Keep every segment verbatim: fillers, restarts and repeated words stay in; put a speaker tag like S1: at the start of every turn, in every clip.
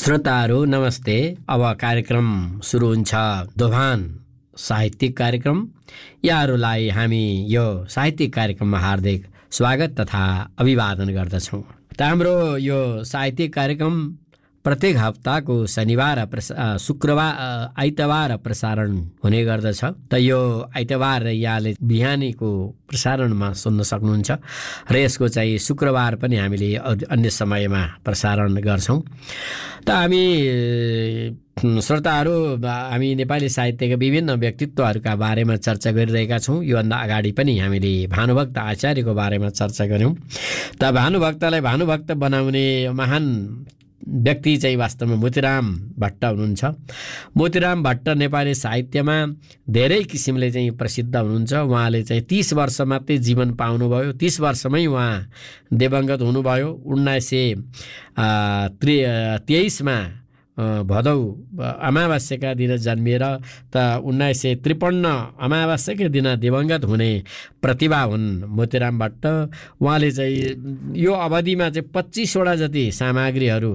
S1: श्रोताहरू नमस्ते। अब कार्यक्रम सुरु हुन्छ दोभान साहित्यिक कार्यक्रम। यहाँहरूलाई हामी यो साहित्यिक कार्यक्रममा हार्दिक स्वागत तथा अभिवादन गर्दछौँ। त हाम्रो यो साहित्यिक कार्यक्रम प्रत्येक हप्ताको शनिबार शुक्रबार आइतबार प्रसारण हुने गर्दछ। त यो आइतबार यहाँले बिहानीको प्रसारणमा सुन्न सक्नुहुन्छ र यसको चाहिँ शुक्रबार पनि हामीले अन्य समयमा प्रसारण गर्छौँ। त हामी श्रोताहरू हामी नेपाली साहित्यका विभिन्न व्यक्तित्वहरूका बारेमा चर्चा गरिरहेका छौँ। योभन्दा अगाडि पनि हामीले भानुभक्त आचार्यको बारेमा चर्चा गऱ्यौँ। त भानुभक्तलाई भानुभक्त बनाउने महान व्यक्ति चाहिँ वास्तवमा मोतीराम भट्ट हुनुहुन्छ। मोतीराम भट्ट नेपाली साहित्यमा धेरै किसिमले चाहिँ प्रसिद्ध हुनुहुन्छ। उहाँले चाहिँ तीस वर्ष मात्रै जीवन पाउनुभयो। तीस वर्षमै उहाँ दिवंगत हुनुभयो। उन्नाइस सय त्रि तेइसमा भदौ अमावास्याका दिन जन्मिएर त उन्नाइस सय त्रिपन्न अमावास्याकै दिन दिवंगत हुने प्रतिभा हुन् मोतीराम भट्ट। उहाँले चाहिँ यो अवधिमा चाहिँ पच्चिसवटा जति सामग्रीहरू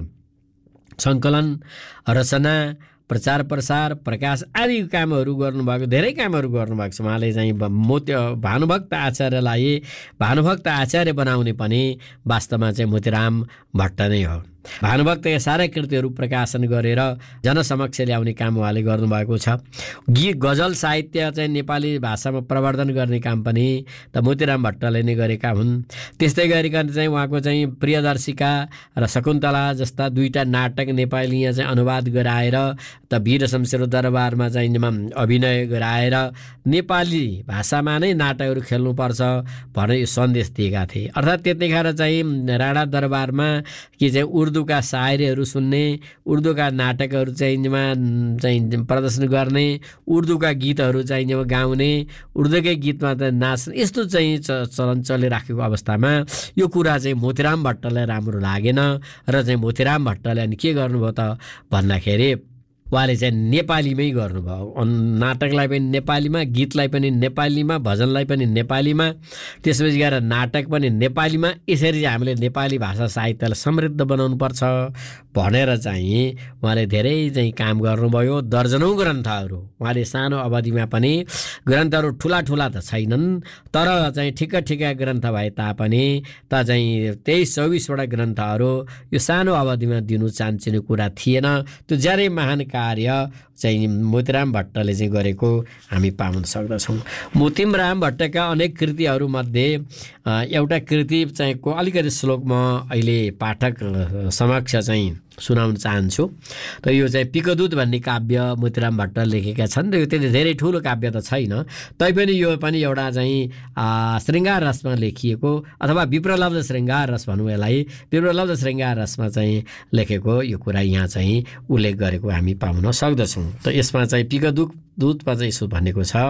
S1: सङ्कलन, रचना, प्रचार प्रसार, प्रकाश आदि कामहरू गर्नुभएको, धेरै कामहरू गर्नुभएको छ। उहाँले चाहिँ मोती भानुभक्त आचार्यलाई भानुभक्त आचार्य बनाउने पनि वास्तवमा चाहिँ मोतीराम भट्ट नै हो। भानुभक्तका सारा कृतिहरू प्रकाशन गरेर जनसमक्ष ल्याउने काम उहाँले गर्नुभएको छ। गीत गजल साहित्य चाहिँ नेपाली भाषामा प्रवर्धन गर्ने काम पनि त मोतीराम भट्टले नै गरेका हुन्। त्यस्तै गरिकन चाहिँ उहाँको चाहिँ प्रियदर्शिका र शकुन्तला जस्ता दुईटा नाटक नेपालीमा चाहिँ अनुवाद गराएर त वीर शमशेरको दरबारमा चाहिँ अभिनय गराएर नेपाली भाषामा नै नाटकहरू खेल्नुपर्छ भनेर यो सन्देश दिएका थिए। अर्थात् त्यतिखेर चाहिँ राणा दरबारमा कि चाहिँ उर्दूका शायरीहरू सुन्ने, उर्दूका नाटकहरू चाहिँमा चाहिँ प्रदर्शन गर्ने, उर्दूका गीतहरू चाहिँमा गाउने, उर्दूकै गीतमा त नाच्ने, यस्तो चाहिँ चलन चलिराखेको अवस्थामा यो कुरा चाहिँ मोतीराम भट्टलाई राम्रो लागेन र चाहिँ मोतीराम भट्टले अनि के गर्नुभयो त भन्दाखेरि उहाँले चाहिँ नेपालीमै गर्नुभयो। नाटकलाई पनि नेपालीमा, गीतलाई पनि नेपालीमा, भजनलाई पनि नेपालीमा, त्यसपछि गएर नाटक पनि नेपालीमा। यसरी हामीले नेपाली भाषा साहित्यलाई समृद्ध बनाउनुपर्छ भनेर चाहिँ उहाँले धेरै चाहिँ काम गर्नुभयो। दर्जनौँ ग्रन्थहरू उहाँले सानो अवधिमा पनि, ग्रन्थहरू ठुला ठुला त छैनन् तर चाहिँ ठिक्क ठिक्का ग्रन्थ भए तापनि त चाहिँ तेइस चौबिसवटा ग्रन्थहरू यो सानो अवधिमा दिनु चान्चिने कुरा थिएन। त्यो ज्यादै महान कार्य चाहिँ मोतीराम भट्टले चाहिँ गरेको हामी पाउन सक्दछौँ। मोतीराम भट्टका अनेक कृतिहरूमध्ये एउटा कृति चाहिँ को अलिकति श्लोक म अहिले पाठक समक्ष चाहिँ सुनाउन चाहन्छु। त यो चाहिँ पिकदूत भन्ने काव्य मोतीराम भट्टले लेखेका छन् र यो त्यति धेरै ठुलो काव्य त छैन, तैपनि यो पनि एउटा चाहिँ श्रृङ्गार रसमा लेखिएको अथवा विप्रलब्ध श्रृङ्गार रस भनौँ यसलाई, विप्रलब्ध श्रृङ्गार रसमा चाहिँ लेखेको यो कुरा यहाँ चाहिँ उल्लेख गरेको हामी पाउन सक्दछौँ। त यसमा चाहिँ पिकदूत दूतमा चाहिँ यसो भनेको छ,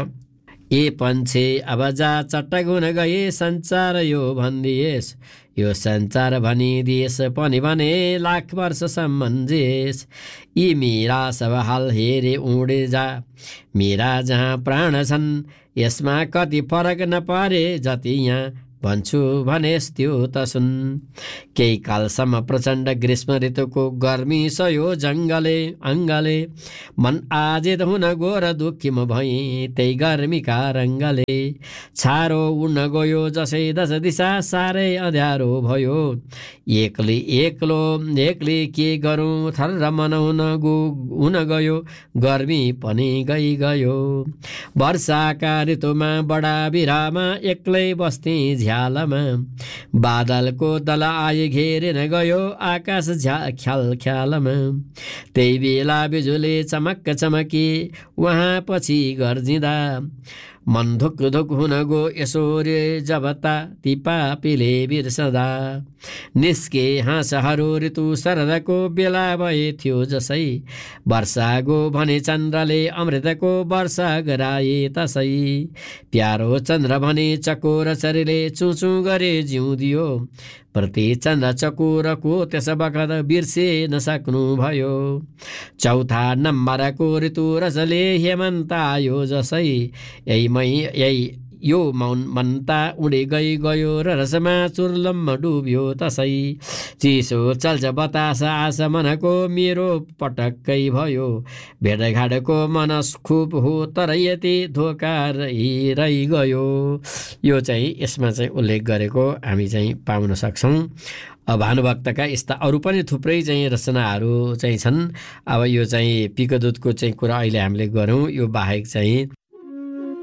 S1: ए पन्छे अब जा चट्टक हुन गए सञ्चार यो भनिदिएस, यो सञ्चार भनिदिएस पनि भने लाख वर्षसम्म जेस, यी मेरा सब हाल हेरे उडे जा, मेरा जहाँ प्राण छन् यसमा कति फरक नपरे, जति यहाँ भन्छु भनेस् त्यो त सुन, केही कालसम्म प्रचण्ड ग्रीष्म ऋतुको गर्मी सयो जङ्गले अङ्गले, मन आजेत हुन गोर दुःखी म भएँ त्यही गर्मीका रङ्गले, छारो उड्न गयो जसै दश दिशा साह्रै अँध्यारो भयो, एक्लै एक्लो एक्लै के गरौँ थर मनाउन गो हुन गयो, गर्मी पनि गई गयो, वर्षाका ऋतुमा बडा बिरामा एक्लै बस्थे झ्यालमा, बादलको दल आए घेरेर गयो आकाश झ्या ख्याल ख्यालमा, त्यही बेला बिजुली चमक चमकी वहाँ पछि गर्जिँदा, मन धुक धुक हुन गो यसोरे जबता ती पापीले बिर्सदा, निस्के हाँसहरू ऋतु शरदको बेला भए थियो जसै, वर्षा गो भने चन्द्रले अमृतको वर्षा गराए तसै, प्यारो चन्द्र भने चकोर शरीरले चुचु गरे जिउँदियो, प्रति चन्द्र चकोरको त्यस बखत बिर्से नसक्नु भयो, चौथा नम्बरको ऋतु रसले हेमन्त आयो जसै, यही मै यही यो मौन मनता उडे गई गयो र रसमा चुर्लम्म डुब्यो तसै चिसो चल्छ बतास आशा मनको मेरो पटक्कै भयो भेटघाटको मनस खुब हो तर यति धोका रहि गयो। यो चाहिँ यसमा चाहिँ उल्लेख गरेको हामी चाहिँ पाउन सक्छौँ। भानुभक्तका यस्ता अरू पनि थुप्रै चाहिँ रचनाहरू चाहिँ छन्। अब यो चाहिँ पिकदूतको चाहिँ कुरा अहिले हामीले गरौँ। यो बाहेक चाहिँ